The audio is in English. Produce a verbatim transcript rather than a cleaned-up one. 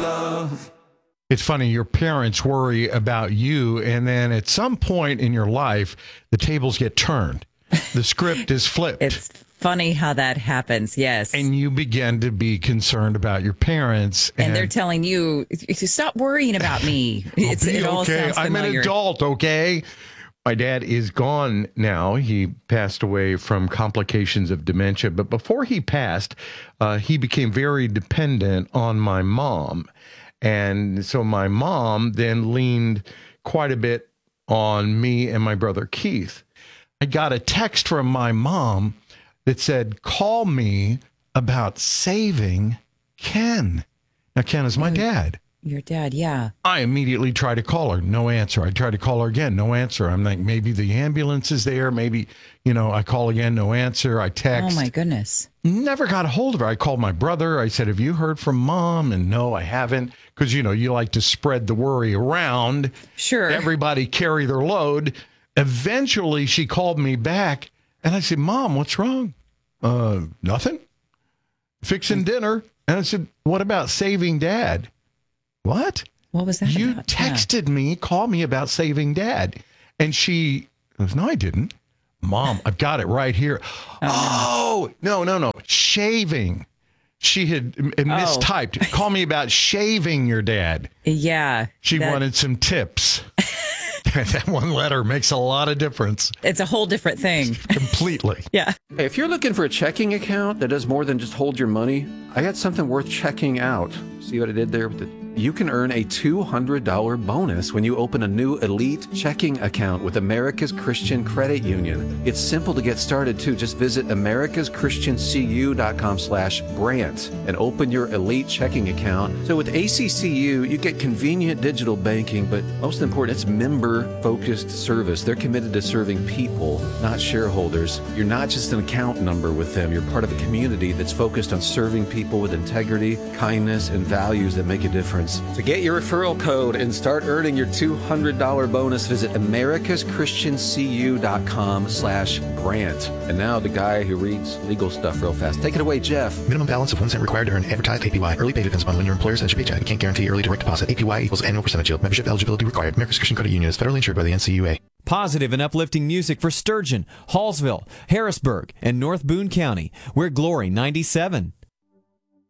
love. It's funny, your parents worry about you, and then at some point in your life, the tables get turned. The script is flipped. It's funny how that happens, yes. And you begin to be concerned about your parents. And, and they're telling you, stop worrying about me. It's, it all okay. sounds familiar. I'm an adult, okay? My dad is gone now. He passed away from complications of dementia. But before he passed, uh, he became very dependent on my mom. And so my mom then leaned quite a bit on me and my brother Keith. I got a text from my mom that said, call me about saving Ken. Now, Ken is my dad. Your dad, yeah. I immediately tried to call her. No answer. I tried to call her again. No answer. I'm like, maybe the ambulance is there. Maybe, you know, I call again. No answer. I text. Oh, my goodness. Never got a hold of her. I called my brother. I said, have you heard from mom? And no, I haven't. Because, you know, you like to spread the worry around. Sure. Everybody carry their load. Eventually, she called me back. And I said, Mom, what's wrong? Uh, nothing. Fixing dinner. And I said, what about saving Dad? What? What was that You about? texted yeah. me, called me about saving Dad. And she goes, no, I didn't. Mom, I've got it right here. Oh, no, no, no. Shaving. She had uh, mistyped. Oh. Call me about shaving your dad. Yeah. She that... wanted some tips. That one letter makes a lot of difference. It's a whole different thing. Completely. Yeah. Hey, if you're looking for a checking account that does more than just hold your money, I got something worth checking out. See what I did there with the... You can earn a two hundred dollars bonus when you open a new Elite checking account with America's Christian Credit Union. It's simple to get started, too. Just visit americaschristiancu.com slash Brant and open your Elite checking account. So with A C C U, you get convenient digital banking, but most important, it's member-focused service. They're committed to serving people, not shareholders. You're not just an account number with them. You're part of a community that's focused on serving people with integrity, kindness, and values that make a difference. To get your referral code and start earning your two hundred dollars bonus, visit americaschristiancu.com slash Brant. And now the guy who reads legal stuff real fast. Take it away, Jeff. Minimum balance of one cent required to earn advertised A P Y. Early pay depends upon when your employer sends your paycheck. You can't guarantee early direct deposit. A P Y equals annual percentage yield. Membership eligibility required. America's Christian Credit Union is federally insured by the N C U A. Positive and uplifting music for Sturgeon, Hallsville, Harrisburg, and North Boone County. We're Glory ninety-seven.